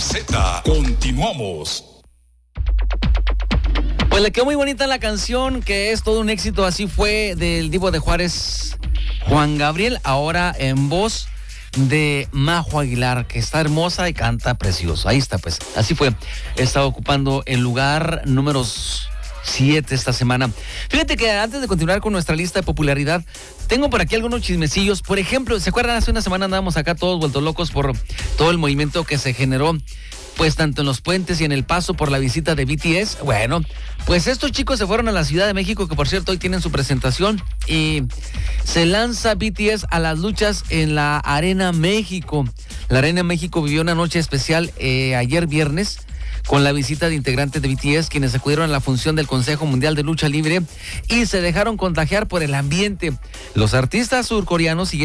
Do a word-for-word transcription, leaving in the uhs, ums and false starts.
Z. Continuamos. Pues le quedó muy bonita la canción, que es todo un éxito. Así fue del Divo de Juárez, Juan Gabriel, ahora en voz de Majo Aguilar, que está hermosa y canta precioso. Ahí está, pues, así fue. Está ocupando el lugar número siete esta semana. Fíjate que antes de continuar con nuestra lista de popularidad, tengo por aquí algunos chismecillos. Por ejemplo, ¿se acuerdan? Hace una semana andábamos acá todos vueltos locos por todo el movimiento que se generó, pues tanto en los puentes y en el paso por la visita de B T S. Bueno, pues estos chicos se fueron a la Ciudad de México, que por cierto hoy tienen su presentación, y se lanza B T S a las luchas en la Arena México. La Arena México vivió una noche especial eh, ayer viernes, con la visita de integrantes de B T S, quienes acudieron a la función del Consejo Mundial de Lucha Libre y se dejaron contagiar por el ambiente. Los artistas surcoreanos siguieron